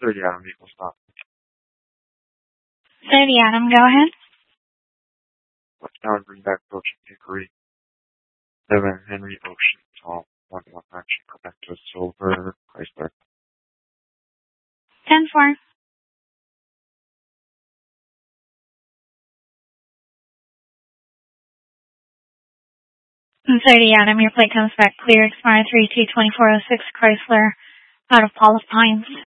30 Adam Eagle stop. 30 Adam, go ahead. Now Greenback approaching Hickory. 7 Henry Ocean Tom 119 Quebec to Silver Chrysler. 10-4. 30 Adam, your plate comes back clear. Expire 3/2/2406 Chrysler out of Paula Pines.